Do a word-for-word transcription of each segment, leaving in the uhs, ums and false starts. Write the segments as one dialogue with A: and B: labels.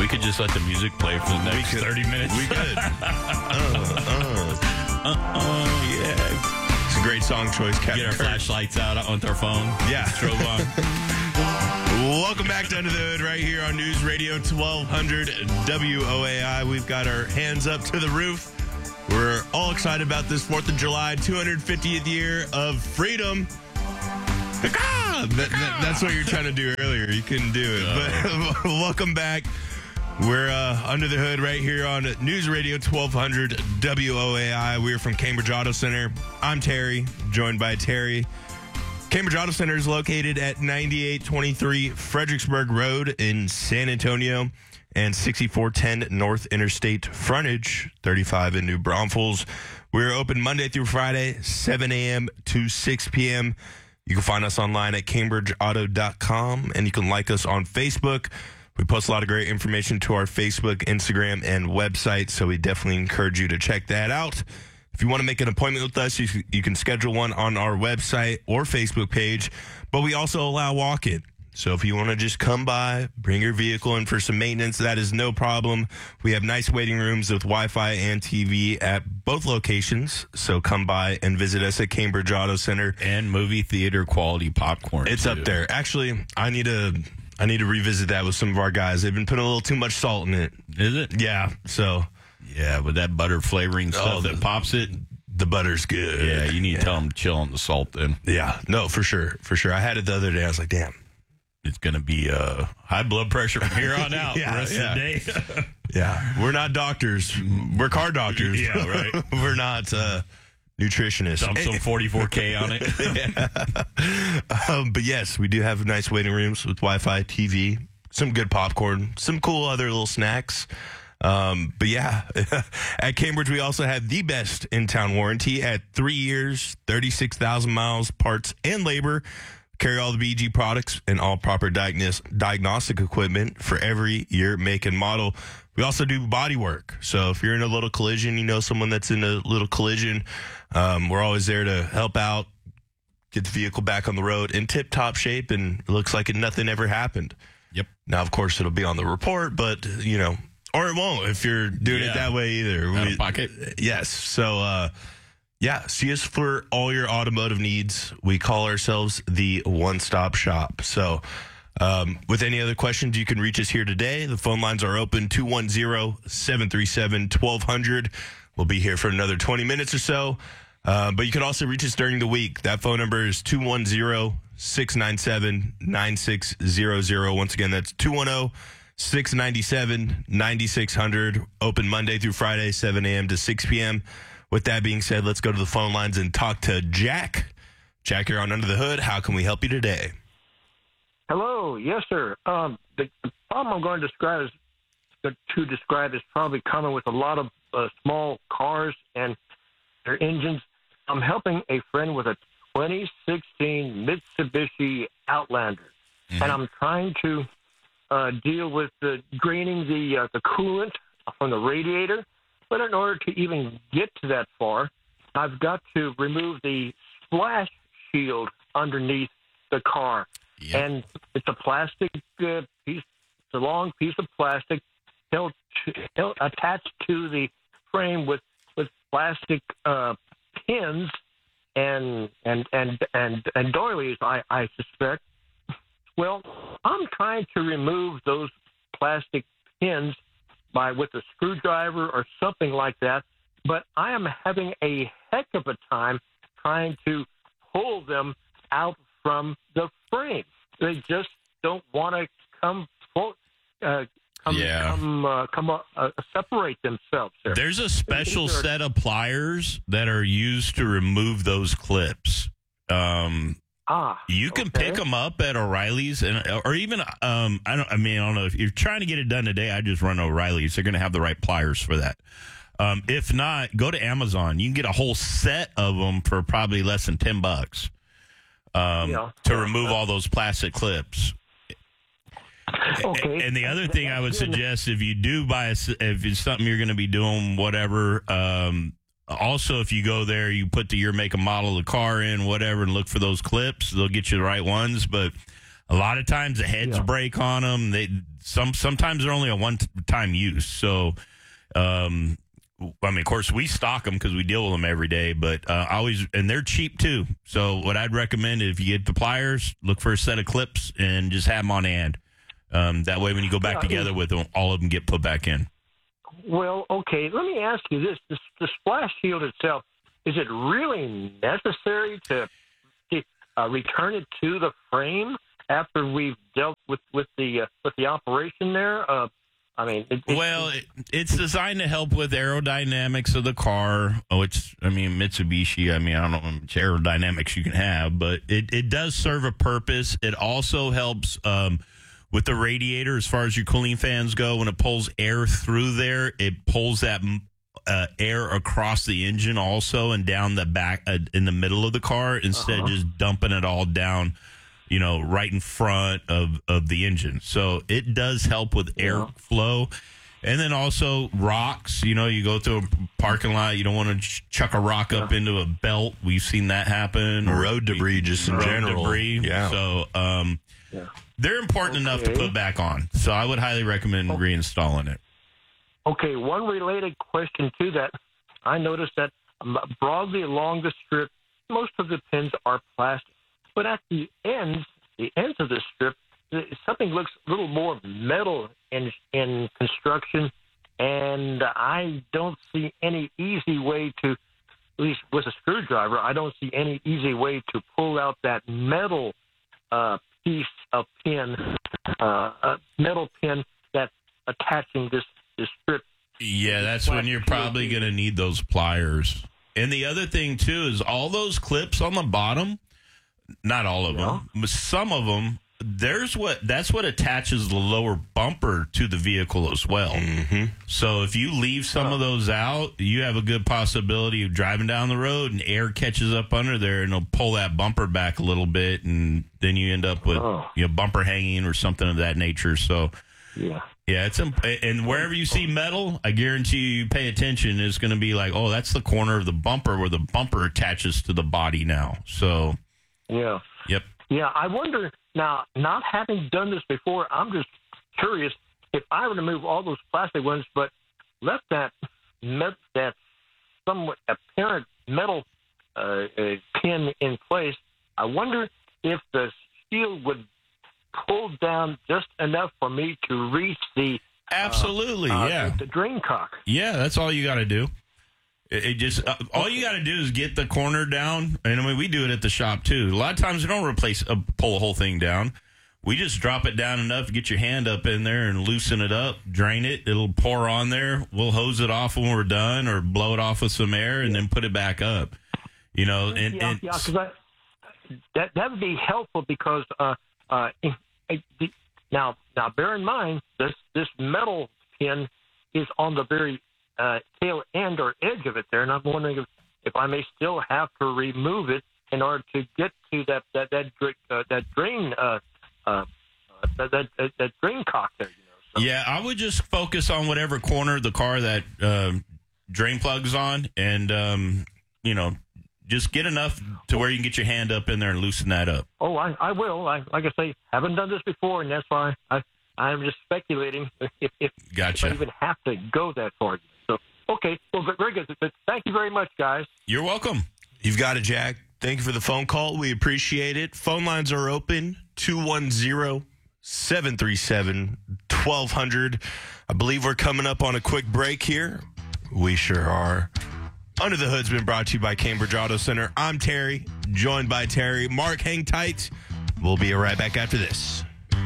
A: We could just let the music play for the next
B: could,
A: thirty minutes.
B: We could. uh, uh.
A: Uh-uh, yeah.
B: It's a great song choice, Captain
A: Get our
B: Kirk.
A: flashlights out on our phone.
B: Yeah.
A: Strobe on.
B: Welcome back to Under the Hood right here on News Radio twelve hundred W O A I. We've got our hands up to the roof. We're all excited about this fourth of July, two hundred fiftieth year of freedom. Ah, that, that, that's what you're trying to do earlier. You couldn't do it. But welcome back. We're uh, Under the Hood right here on News Radio twelve hundred W O A I. We're from Cambridge Auto Center. I'm Terry, joined by Terry. Cambridge Auto Center is located at ninety-eight twenty-three Fredericksburg Road in San Antonio and sixty-four ten North Interstate frontage, thirty-five in New Braunfels. We're open Monday through Friday, seven a.m. to six p.m. You can find us online at cambridge auto dot com, and you can like us on Facebook. We post a lot of great information to our Facebook, Instagram, and website, so we definitely encourage you to check that out. If you want to make an appointment with us, you, you can schedule one on our website or Facebook page, but we also allow walk-in. So if you want to just come by, bring your vehicle in for some maintenance, that is no problem. We have nice waiting rooms with Wi-Fi and T V at both locations, so come by and visit us at Cambridge Auto Center.
A: And movie theater quality popcorn.
B: It's
A: too.
B: up there. Actually, I need to... I need to revisit that with some of our guys. They've been putting a little too much salt in it.
A: Is it?
B: Yeah, so.
A: Yeah, with that butter flavoring stuff
B: Oh,
A: that
B: the-
A: pops it.
B: The butter's good.
A: Yeah, you need to tell them to chill on the salt then.
B: Yeah, no, for sure. For sure. I had it the other day. I was like, damn.
A: It's going to be uh, high blood pressure from here on out
B: Yeah,
A: the rest
B: yeah.
A: of the day.
B: Yeah, we're not doctors. We're car doctors.
A: Yeah, right.
B: We're not uh, nutritionists.
A: Dump some forty-four K on it.
B: um, but yes, we do have nice waiting rooms with Wi-Fi, T V, some good popcorn, some cool other little snacks. Um, but yeah, at Cambridge, we also have the best in-town warranty at three years, thirty-six thousand miles, parts and labor. Carry all the B G products and all proper diagnos- diagnostic equipment for every year, make, and model. We also do body work. So if you're in a little collision, you know someone that's in a little collision, um, we're always there to help out, get the vehicle back on the road in tip-top shape, and it looks like it, nothing ever happened.
A: Yep.
B: Now, of course, it'll be on the report, but, you know, or it won't if you're doing
A: Yeah.
B: it that way either.
A: Out of
B: We-
A: pocket.
B: Yes. So, uh, yeah, see us for all your automotive needs. We call ourselves the one-stop shop. So, um, with any other questions, you can reach us here today. The phone lines are open, two one zero, seven three seven, one two zero zero. We'll be here for another twenty minutes or so. Uh, but you can also reach us during the week. That phone number is two one zero, six nine seven, nine six zero zero. Once again, that's two one zero, six nine seven, nine six zero zero. Open Monday through Friday, seven a.m. to six p.m. With that being said, let's go to the phone lines and talk to Jack. Jack, you're on Under the Hood. How can we help you today?
C: Hello, yes, sir. Um, the, the problem I'm going to describe is to describe is probably common with a lot of uh, small cars and their engines. I'm helping a friend with a twenty sixteen Mitsubishi Outlander, mm-hmm. and I'm trying to uh, deal with the draining the uh, the coolant from the radiator. But in order to even get to that far, I've got to remove the splash shield underneath the car. Yep. And it's a plastic uh, piece, it's a long piece of plastic held, held attached to the frame with, with plastic uh, pins and and and and, and doilies, I, I suspect. Well, I'm trying to remove those plastic pins by with a screwdriver or something like that, but I am having a heck of a time trying to pull them out from the frame. They just don't want to come, uh, come,
A: Yeah.
C: come, uh, come uh, uh, separate themselves. There.
A: There's a special
C: These are-
A: set of pliers that are used to remove those clips. Um,
C: Ah,
A: you can
C: okay.
A: pick them up at O'Reilly's, and or even um, I don't. I mean, I don't know if you're trying to get it done today. I just run O'Reilly's. They're going to have the right pliers for that. Um, if not, go to Amazon. You can get a whole set of them for probably less than ten bucks um,
C: Yeah.
A: to remove all those plastic clips.
C: Okay.
A: And the other thing I would suggest, if you do buy, a, if it's something you're going to be doing, whatever. Um, also, if you go there, you put the year, make, and model of the car in, whatever, and look for those clips. They'll get you the right ones. But A lot of times the heads
C: Yeah.
A: break on them. They some sometimes they're only a one-time use. So, um, I mean, of course, we stock them because we deal with them every day. But uh, I always and they're cheap too. So what I'd recommend is if you get the pliers, look for a set of clips and just have them on hand. Um, that way, when you go back
C: Yeah,
A: together with them, all of them get put back in.
C: Well, okay. Let me ask you this: the, the splash shield itself, is it really necessary to uh, return it to the frame after we've dealt with with the uh, with the operation there? Uh, I mean, it, it,
A: Well, it, it's designed to help with aerodynamics of the car. Oh, it's, I mean, Mitsubishi, I mean, I don't know how much aerodynamics you can have, but it, it does serve a purpose. It also helps um, with the radiator as far as your cooling fans go. When it pulls air through there, it pulls that uh, air across the engine also and down the back uh, in the middle of the car instead
C: Uh-huh.
A: of just dumping it all down, you know, right in front of, of the engine. So it does help with airflow. And then also rocks, you know, you go through a parking lot, you don't want to ch- chuck a rock up into a belt. We've seen that happen. Or
B: Road debris just in
A: road
B: general.
A: debris.
B: Yeah.
A: So um,
C: Yeah.
A: they're important enough to
C: Okay.
A: put back on. So I would highly recommend reinstalling it.
C: Okay, one related question to that. I noticed that um, broadly along the strip, most of the pins are plastic. But at the ends, the ends of the strip, th- something looks a little more metal in, in construction. And I don't see any easy way to, at least with a screwdriver, I don't see any easy way to pull out that metal uh, piece of pin, uh, a metal pin that's attaching this, this strip.
A: Yeah, that's when you're probably going to need those pliers. And the other thing, too, is all those clips on the bottom, not all of
C: Yeah.
A: them, but some of them, there's what that's what attaches the lower bumper to the vehicle as well.
B: Mm-hmm.
A: So if you leave some of those out, you have a good possibility of driving down the road and air catches up under there and it'll pull that bumper back a little bit, and then you end up with
C: Oh.
A: you know bumper hanging or something of that nature. So
C: Yeah.
A: yeah, it's imp- and wherever you see metal, I guarantee you, you pay attention, it's going to be like, oh, that's the corner of the bumper where the bumper attaches to the body now. So,
C: Yeah.
A: yep.
C: Yeah, I wonder now, not having done this before, I'm just curious if I were to move all those plastic ones, but left that met, that somewhat apparent metal uh, uh, pin in place. I wonder if the shield would pull down just enough for me to reach the
A: Absolutely,
C: uh,
A: yeah.
C: the, the drain cock.
A: Yeah, that's all you got to do. It, it just uh, all you got to do is get the corner down, and I mean we do it at the shop too. A lot of times we don't replace uh, pull the whole thing down. We just drop it down enough to get your hand up in there and loosen it up, drain it. It'll pour on there. We'll hose it off when we're done, or blow it off with some air, and then put it back up. You know, and,
C: yeah,
A: and
C: yeah, because that that would be helpful because uh, uh, it, it, now now bear in mind this this metal pin is on the very uh, tail end or edge of it there, and I'm wondering if, if I may still have to remove it in order to get to that that that dra- uh, that drain uh, uh, that, that that that drain cock there. You know. So,
A: yeah, I would just focus on whatever corner of the car that um, drain plug's on, and um, you know, just get enough to where you can get your hand up in there and loosen that up.
C: Oh, I, I will. I, like I say, haven't done this before, and that's why I I'm just speculating if if,
A: Gotcha.
C: if I even have to go that far. So okay, well, very good. But thank you very much, guys.
A: You're welcome.
B: You've got it, Jack. Thank you for the phone call. We appreciate it. Phone lines are open, two one zero, seven three seven, one two zero zero. I believe we're coming up on a quick break here. We sure are. Under the Hood's been brought to you by Cambridge Auto Center. I'm Terry, joined by Terry. Mark, hang tight. We'll be right back after this.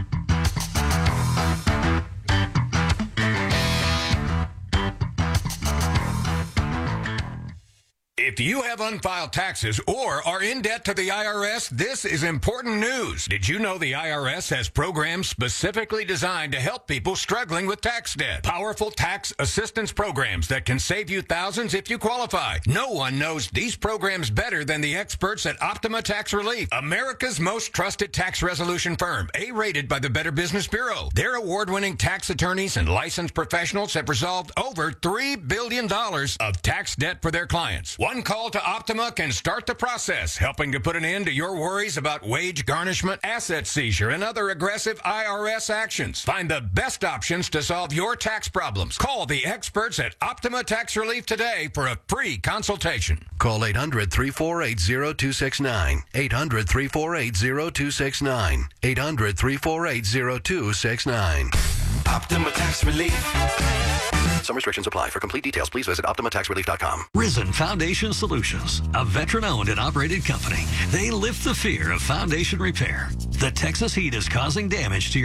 D: If you have unfiled taxes or are in debt to the I R S, this is important news. Did you know the I R S has programs specifically designed to help people struggling with tax debt? Powerful tax assistance programs that can save you thousands if you qualify. No one knows these programs better than the experts at Optima Tax Relief, America's most trusted tax resolution firm, A-rated by the Better Business Bureau. Their award-winning tax attorneys and licensed professionals have resolved over three billion dollars of tax debt for their clients. One call to Optima can start the process, helping to put an end to your worries about wage garnishment, asset seizure, and other aggressive I R S actions. Find the best options to solve your tax problems. Call the experts at Optima Tax Relief today for a free consultation.
E: Call eight hundred, three four eight, zero two six nine. eight hundred, three four eight, zero two six nine. eight hundred, three four eight, zero two six nine.
F: Optima Tax Relief.
E: Some restrictions apply. For complete details, please visit Optima Tax Relief dot com.
G: Risen Foundation Solutions, a veteran-owned and operated company. They lift the fear of foundation repair. The Texas heat is causing damage to your